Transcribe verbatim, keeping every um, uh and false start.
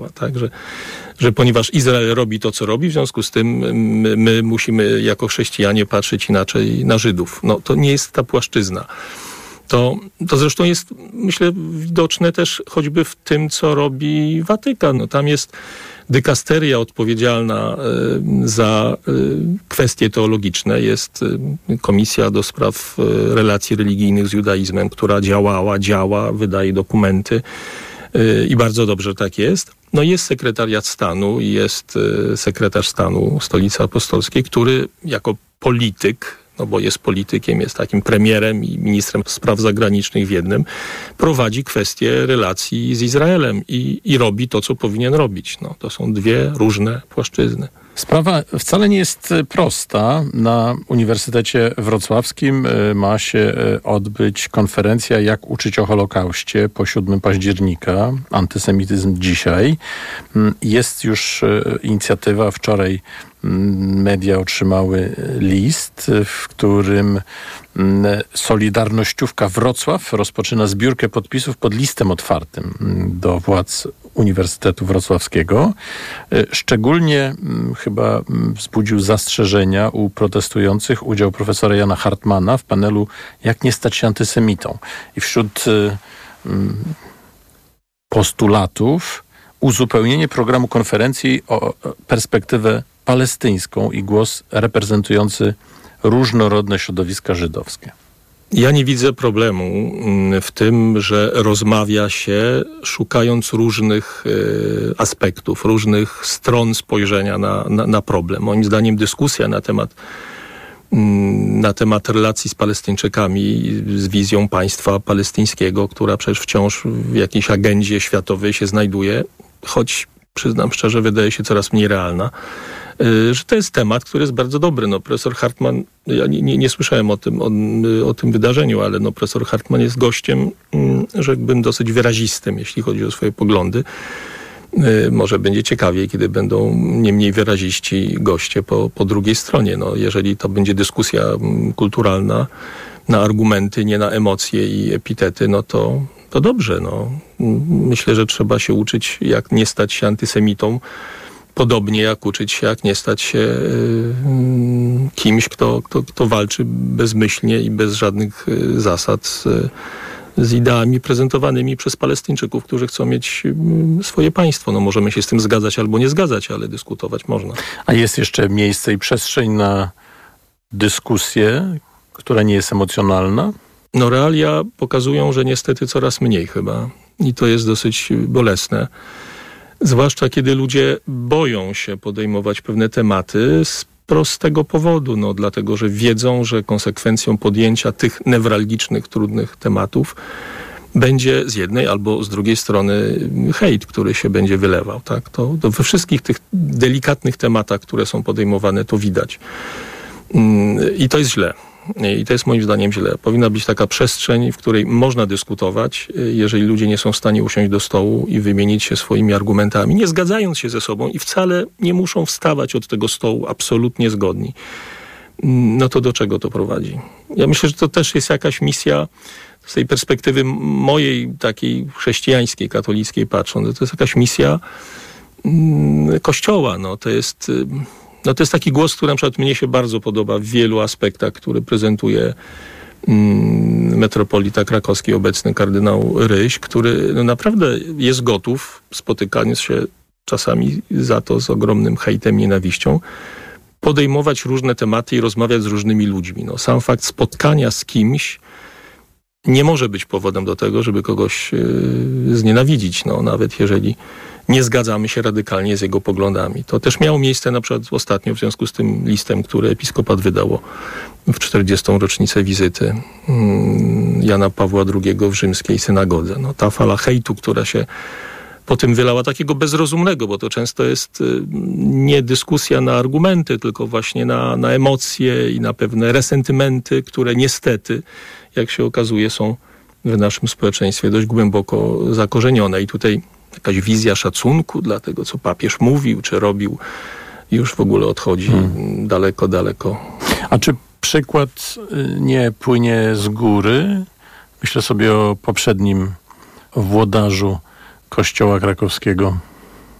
Tak, że, że ponieważ Izrael robi to, co robi, w związku z tym my, my musimy jako chrześcijanie patrzeć inaczej na Żydów. No to nie jest ta płaszczyzna. To, to zresztą jest, myślę, widoczne też choćby w tym, co robi Watykan. No, tam jest dykasteria odpowiedzialna y, za y, kwestie teologiczne. Jest y, komisja do spraw y, relacji religijnych z judaizmem, która działała, działa, wydaje dokumenty y, i bardzo dobrze tak jest. No jest sekretariat stanu, jest y, sekretarz stanu Stolicy Apostolskiej, który jako polityk, no bo jest politykiem, jest takim premierem i ministrem spraw zagranicznych w jednym, prowadzi kwestię relacji z Izraelem i, i robi to, co powinien robić. No, to są dwie różne płaszczyzny. Sprawa wcale nie jest prosta. Na Uniwersytecie Wrocławskim ma się odbyć konferencja Jak uczyć o Holokauście po siódmego października. Antysemityzm dzisiaj. Jest już inicjatywa. Wczoraj media otrzymały list, w którym Solidarnościówka Wrocław rozpoczyna zbiórkę podpisów pod listem otwartym do władz Uniwersytetu Wrocławskiego. Szczególnie chyba wzbudził zastrzeżenia u protestujących udział profesora Jana Hartmana w panelu Jak nie stać się antysemitą. I wśród postulatów uzupełnienie programu konferencji o perspektywę palestyńską i głos reprezentujący różnorodne środowiska żydowskie. Ja nie widzę problemu w tym, że rozmawia się szukając różnych y, aspektów, różnych stron spojrzenia na, na, na problem. Moim zdaniem dyskusja na temat, y, na temat relacji z Palestyńczykami, z wizją państwa palestyńskiego, która przecież wciąż w jakiejś agendzie światowej się znajduje, choć przyznam szczerze, wydaje się coraz mniej realna, że to jest temat, który jest bardzo dobry. No, profesor Hartman, ja nie, nie, nie słyszałem o tym, o, o tym wydarzeniu, ale no, profesor Hartman jest gościem, rzekłbym, dosyć wyrazistym, jeśli chodzi o swoje poglądy. Może będzie ciekawiej, kiedy będą nie mniej wyraziści goście po, po drugiej stronie. No, jeżeli to będzie dyskusja kulturalna na argumenty, nie na emocje i epitety, no to, to dobrze. No. Myślę, że trzeba się uczyć, jak nie stać się antysemitą, podobnie jak uczyć się, jak nie stać się y, kimś, kto, kto, kto walczy bezmyślnie i bez żadnych y, zasad z, z ideami prezentowanymi przez Palestyńczyków, którzy chcą mieć y, swoje państwo. No możemy się z tym zgadzać albo nie zgadzać, ale dyskutować można. A jest jeszcze miejsce i przestrzeń na dyskusję, która nie jest emocjonalna? No realia pokazują, że niestety coraz mniej chyba. I to jest dosyć bolesne. Zwłaszcza kiedy ludzie boją się podejmować pewne tematy z prostego powodu. No, dlatego, że wiedzą, że konsekwencją podjęcia tych newralgicznych, trudnych tematów będzie z jednej albo z drugiej strony hejt, który się będzie wylewał. Tak? To, to we wszystkich tych delikatnych tematach, które są podejmowane, to widać. I to jest źle. I to jest moim zdaniem źle. Powinna być taka przestrzeń, w której można dyskutować, jeżeli ludzie nie są w stanie usiąść do stołu i wymienić się swoimi argumentami, nie zgadzając się ze sobą i wcale nie muszą wstawać od tego stołu absolutnie zgodni. No to do czego to prowadzi? Ja myślę, że to też jest jakaś misja z tej perspektywy mojej takiej chrześcijańskiej, katolickiej patrząc. To jest jakaś misja Kościoła. No, to jest... No to jest taki głos, który na przykład mnie się bardzo podoba w wielu aspektach, który prezentuje mm, metropolita krakowski, obecny kardynał Ryś, który no, naprawdę jest gotów, spotykając się czasami za to z ogromnym hejtem, nienawiścią, podejmować różne tematy i rozmawiać z różnymi ludźmi. No, sam fakt spotkania z kimś nie może być powodem do tego, żeby kogoś yy, znienawidzić, no, nawet jeżeli nie zgadzamy się radykalnie z jego poglądami. To też miało miejsce na przykład ostatnio w związku z tym listem, który episkopat wydało w czterdziestą rocznicę wizyty Jana Pawła drugiego w rzymskiej synagodze. No, ta fala hejtu, która się po tym wylała, takiego bezrozumnego, bo to często jest nie dyskusja na argumenty, tylko właśnie na, na emocje i na pewne resentymenty, które niestety, jak się okazuje, są w naszym społeczeństwie dość głęboko zakorzenione. I tutaj jakaś wizja szacunku dla tego, co papież mówił, czy robił, już w ogóle odchodzi hmm. daleko, daleko. A czy przykład nie płynie z góry? Myślę sobie o poprzednim włodarzu Kościoła krakowskiego,